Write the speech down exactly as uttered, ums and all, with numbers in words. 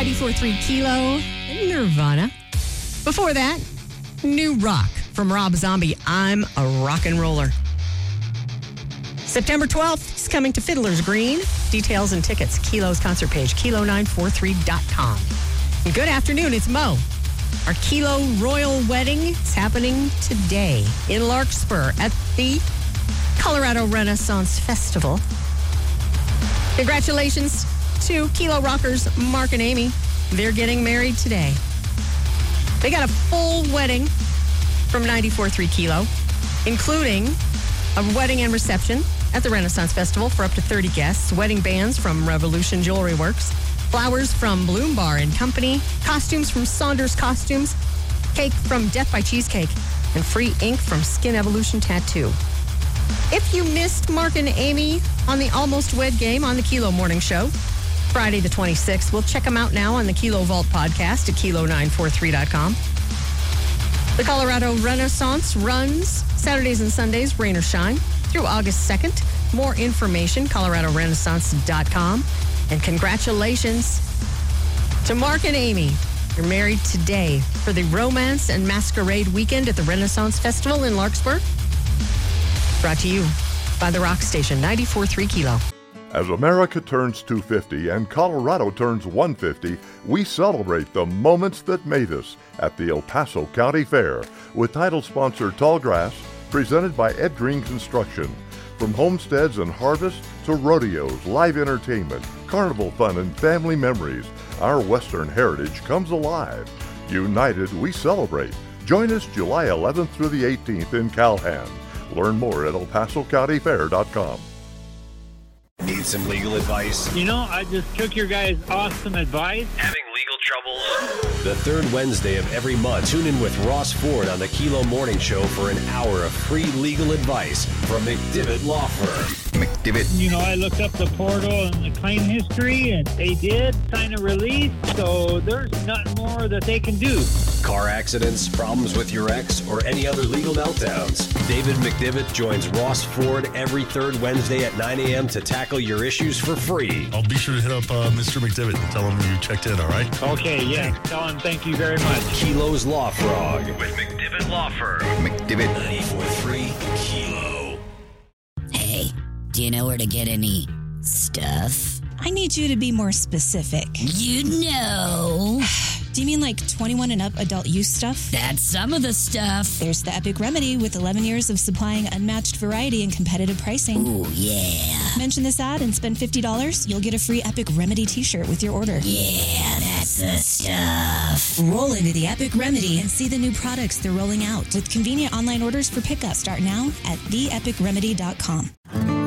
ninety-four point three Kilo, and Nirvana. Before that, New Rock from Rob Zombie, I'm a Rock and Roller. September twelfth is coming to Fiddler's Green. Details and tickets, Kilo's concert page, kilo nine four three dot com. And good afternoon, it's Mo. Our Kilo Royal Wedding is happening today in Larkspur at the Colorado Renaissance Festival. Congratulations to Kilo Rockers Mark and Amy. They're getting married today. They got a full wedding from ninety-four point three Kilo, including a wedding and reception at the Renaissance Festival for up to thirty guests, wedding bands from Revolution Jewelry Works, flowers from Bloom Bar and Company, costumes from Saunders Costumes, cake from Death by Cheesecake, and free ink from Skin Evolution Tattoo. If you missed Mark and Amy on the Almost Wed game on the Kilo Morning Show, Friday the twenty-sixth, we'll check them out now on the Kilo Vault podcast at kilo nine four three dot com. The Colorado Renaissance runs Saturdays and Sundays, rain or shine, through August second. More information, colorado renaissance dot com. And congratulations to Mark and Amy. You're married today for the Romance and Masquerade Weekend at the Renaissance Festival in Larkspur. Brought to you by the Rock Station, ninety-four point three Kilo. As America turns two hundred fifty and Colorado turns one hundred fifty, we celebrate the moments that made us at the El Paso County Fair with title sponsor Tallgrass, presented by Ed Green Construction. From homesteads and harvest to rodeos, live entertainment, carnival fun, and family memories, our Western heritage comes alive. United, we celebrate. Join us July eleventh through the eighteenth in Calhan. Learn more at el paso county fair dot com. Need some legal advice? You know, I just took your guys' awesome advice. Having legal troubles? The third Wednesday of every month, tune in with Ross Ford on the Kilo Morning Show for an hour of free legal advice from McDivitt Law Firm. McDivitt. You know, I looked up the portal and the claim history, and they did sign a release, so there's nothing more that they can do. Car accidents, problems with your ex, or any other legal meltdowns. David McDivitt joins Ross Ford every third Wednesday at nine a.m. to tackle your issues for free. I'll be sure to hit up uh, Mister McDivitt and tell him you checked in, all right? Okay, yeah. Tell him thank you very much. Kilo's Law Frog with McDivitt Law Firm. McDivitt. ninety-four point three Kilo. Hey, do you know where to get any stuff? I need you to be more specific. You know. Do you mean like twenty-one and up adult use stuff? That's some of the stuff. There's the Epic Remedy with eleven years of supplying unmatched variety and competitive pricing. Ooh, yeah. Mention this ad and spend fifty dollars. You'll get a free Epic Remedy t-shirt with your order. Yeah, that's the stuff. Roll into the Epic Remedy and see the new products they're rolling out with convenient online orders for pickup. Start now at the epic remedy dot com.